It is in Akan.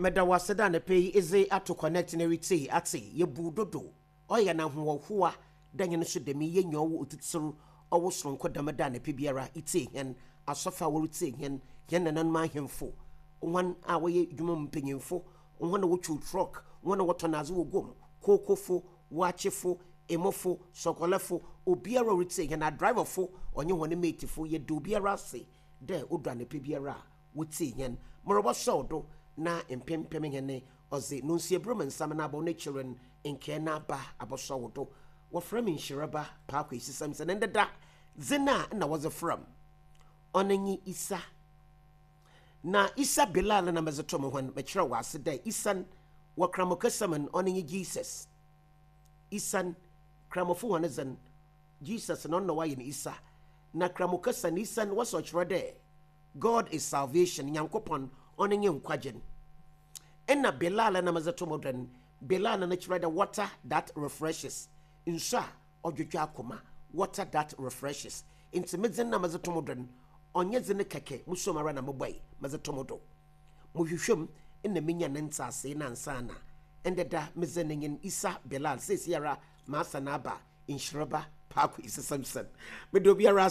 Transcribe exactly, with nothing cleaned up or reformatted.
meda waseda ne pay eze ato connect na rete ate ye budodo oya na hohoa danye no so de me ye nyo wo otitsuru owo sonko damada ne pe biara ite hen asofa wo rete hen hen nanan ma hemfo wan a wo ye dwuma mpanyimfo won na wo twu truck won na wo tonaze wo gom kokofo wachefo emofo sokolefo obiara rete hen na driver fo onye won mate fo ye do biara se de odwa ne pe biara wote hen morobo sodo na empempem hene oze no nsie brom nsam na abo ne children nke na ba aboso wodo wo from inshiraba pa kwa isisam se ndeda zina na was from onenyi isa na isa bilal na mazetom hwan mekira wase da isan wo kramokasaman onenyi jesus isan kramofo hwan zan jesus no no waye ni isa na kramokasan isan waso chiro de God is salvation nyankopon onenye nkwajen enna belala na mazeto modern belala na chira the water that refreshes insha odwetwa akoma water that refreshes intimidzen na mazeto modern onye zene keke musomara na mobai mazeto modo muhwehwem enna menya nensase na ansana endeda mezenenyen isa belal sesiara masa na aba inshiraba paku isa samson medobiara